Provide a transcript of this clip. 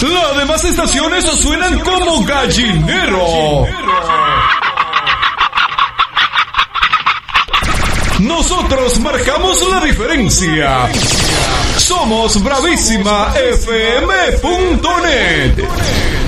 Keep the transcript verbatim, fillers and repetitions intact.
Las demás estaciones suenan como gallinero. Nosotros marcamos la diferencia. Somos Bravísima F M punto net.